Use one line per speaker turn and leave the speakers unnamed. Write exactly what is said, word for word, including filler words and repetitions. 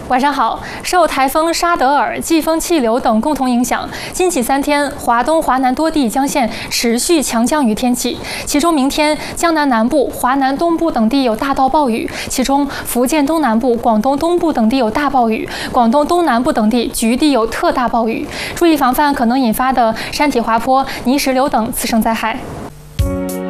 晚上好，受台风沙德尔、季风气流等共同影响，近期三天，华东、华南多地将现持续强降雨天气。其中，明天江南南部、华南东部等地有大到暴雨，其中福建东南部、广东东部等地有大暴雨，广东东南部等地局地有特大暴雨，注意防范可能引发的山体滑坡、泥石流等次生灾害。